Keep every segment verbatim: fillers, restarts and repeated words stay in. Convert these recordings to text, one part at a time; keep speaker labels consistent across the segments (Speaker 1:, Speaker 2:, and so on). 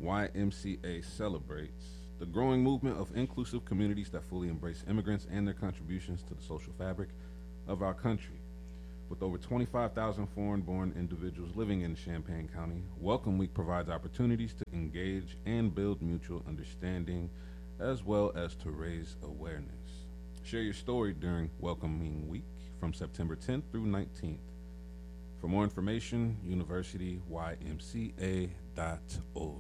Speaker 1: Y M C A celebrates the growing movement of inclusive communities that fully embrace immigrants and their contributions to the social fabric of our country. With over twenty-five thousand foreign-born individuals living in Champaign County, Welcome Week provides opportunities to engage and build mutual understanding, as well as to raise awareness. Share your story during Welcoming Week from September tenth through nineteenth. For more information, university y m c a dot org.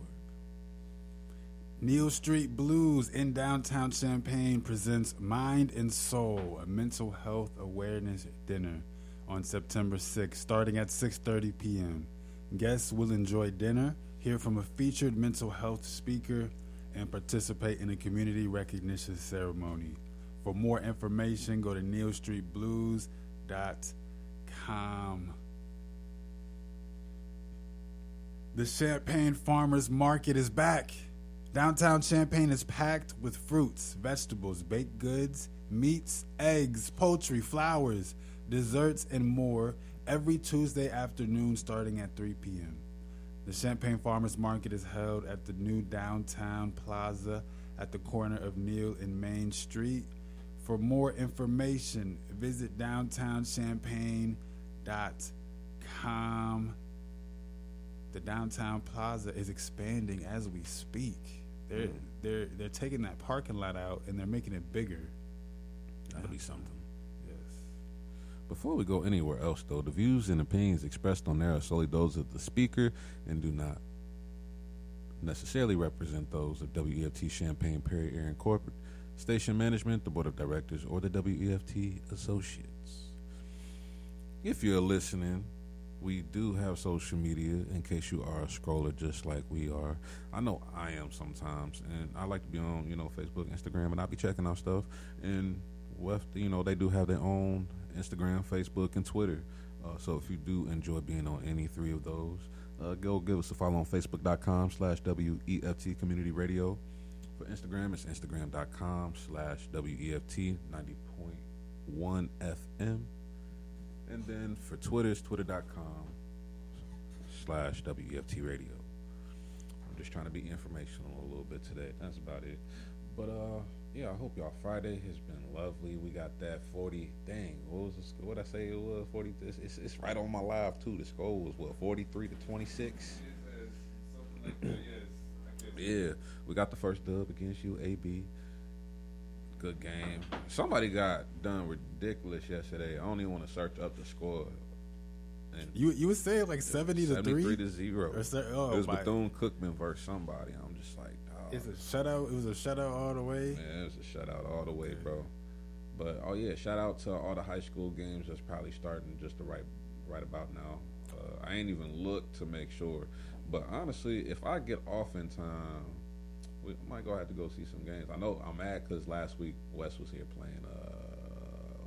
Speaker 2: Neal Street Blues in downtown Champaign presents Mind and Soul, a mental health awareness dinner on September sixth, starting at six thirty p.m. Guests will enjoy dinner, hear from a featured mental health speaker, and participate in a community recognition ceremony. For more information, go to neal street blues dot com. The Champaign Farmers Market is back. Downtown Champaign is packed with fruits, vegetables, baked goods, meats, eggs, poultry, flowers, desserts, and more every Tuesday afternoon starting at three p.m. The Champaign Farmers Market is held at the new downtown plaza at the corner of Neal and Main Street. For more information, visit downtown champaign dot com. The downtown plaza is expanding as we speak. They're mm. they're they're taking that parking lot out and they're making it bigger.
Speaker 1: That'll be something.
Speaker 2: Yes.
Speaker 1: Before we go anywhere else, though, the views and opinions expressed on there are solely those of the speaker and do not necessarily represent those of W E F T Champaign Perry Aaron Corporate, Station Management, the Board of Directors, or the W E F T Associates. If you're listening, we do have social media in case you are a scroller just like we are. I know I am sometimes, and I like to be on, you know, Facebook, Instagram, and I'll be checking out stuff. And with, you know, they do have their own Instagram, Facebook, and Twitter. Uh, so if you do enjoy being on any three of those, uh, go give us a follow on Facebook.com slash WEFT Community Radio. For Instagram, it's Instagram.com slash WEFT ninety point one F M. And then for Twitter, it's twitter.com slash WEFT Radio. I'm just trying to be informational a little bit today. That's about it. But, uh, yeah, I hope y'all Friday has been lovely. We got that forty, dang, what was the, what I say it was, forty, it's, it's, it's right on my live, too. The score was, what, forty-three to twenty-six?
Speaker 3: Something like that, yes.
Speaker 1: Yeah, we got the first dub against you, A B. Good game. Somebody got done ridiculous yesterday. I don't even want to search up the score. And
Speaker 2: You you would say like seventy to three,
Speaker 1: seventy-three to zero.
Speaker 2: Or se- oh,
Speaker 1: it was
Speaker 2: my.
Speaker 1: Bethune Cookman versus somebody. I'm just like, dog.
Speaker 2: It's a shutout. It was a shutout all the way.
Speaker 1: Man, it was a shutout all the way, bro. But oh yeah, shout out to all the high school games that's probably starting just the right right about now. Uh, I ain't even looked to make sure, but honestly, if I get off in time, we might go have to go see some games. I know I'm mad because last week West was here playing. Uh,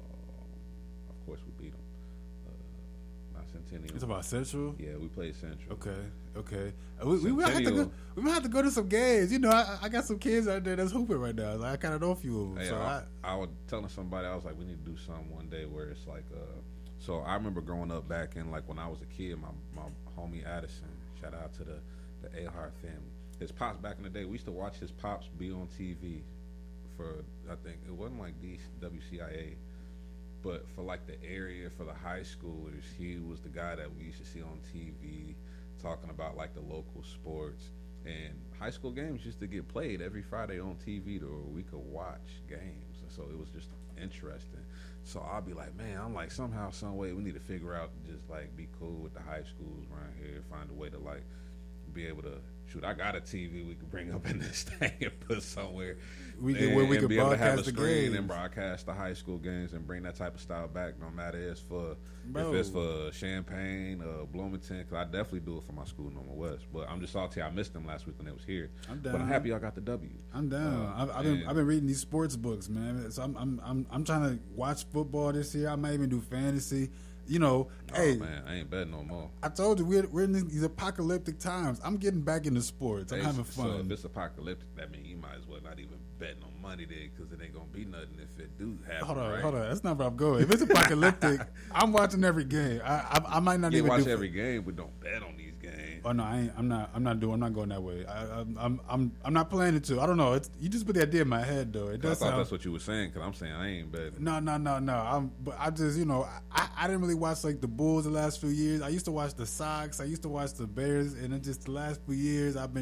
Speaker 1: of course, we beat them. Uh, not Centennial.
Speaker 2: It's about Central.
Speaker 1: Yeah, we played Central.
Speaker 2: Okay, okay. Uh, We, we might have to go. We might have to go to some games. You know, I, I got some kids out there that's hooping right now. Like, I kind of know a few of them.
Speaker 1: Hey,
Speaker 2: so
Speaker 1: I,
Speaker 2: I,
Speaker 1: I was telling somebody, I was like, we need to do something one day where it's like, uh, so I remember growing up back in, like, when I was a kid, my, my homie Addison, shout out to the, the Ahart family. His pops back in the day, we used to watch his pops be on T V for, I think, it wasn't like D- W C I A, but for like the area, for the high schoolers, he was the guy that we used to see on T V talking about like the local sports. And high school games used to get played every Friday on T V to where we could watch games. And so it was just interesting. So I'll be like, man, I'm like, somehow, some way, we need to figure out just like be cool with the high schools around here, find a way to like be able to shoot. I got a T V we could bring up in this thing and put somewhere.
Speaker 2: we can where we
Speaker 1: and
Speaker 2: can
Speaker 1: be able to have
Speaker 2: broadcast
Speaker 1: a
Speaker 2: the
Speaker 1: screen
Speaker 2: games.
Speaker 1: and broadcast the high school games and bring that type of style back. No matter if it's for
Speaker 2: Bro.
Speaker 1: if it's for Champaign, uh, Bloomington, because I definitely do it for my school, Normal West. But I'm just salty I missed them last week when they was here.
Speaker 2: I'm down.
Speaker 1: But I'm happy y'all got the W.
Speaker 2: I'm down.
Speaker 1: Uh,
Speaker 2: I've, I've been
Speaker 1: and-
Speaker 2: I've been reading these sports books, man. So I'm I'm I'm I'm trying to watch football this year. I might even do fantasy. You know,
Speaker 1: Oh
Speaker 2: hey,
Speaker 1: man, I ain't betting no more.
Speaker 2: I told you we're we're in these apocalyptic times. I'm getting back into sports. I'm
Speaker 1: Hey,
Speaker 2: having
Speaker 1: So
Speaker 2: fun.
Speaker 1: if it's apocalyptic, that means you might as well not even bet no money there because it ain't gonna be nothing if it do happen.
Speaker 2: Hold on,
Speaker 1: right?
Speaker 2: hold on. That's not where I'm going. If it's apocalyptic, I'm watching every game. I I, I might not
Speaker 1: You
Speaker 2: even
Speaker 1: watch
Speaker 2: do
Speaker 1: every game, but don't bet on these games.
Speaker 2: Oh no, I ain't, I'm not. I'm not doing. I'm not going that way. I, I'm, I'm. I'm. I'm not planning to. I don't know. It's, you just put the idea in my head, though. It
Speaker 1: I
Speaker 2: does
Speaker 1: thought
Speaker 2: sound.
Speaker 1: that's what you were saying because I'm saying I ain't bet.
Speaker 2: No, no, no, no. I'm. But I just, you know, I, I didn't really watch like the Bulls the last few years. I used to watch the Sox. I used to watch the Bears, and it just the last few years I've been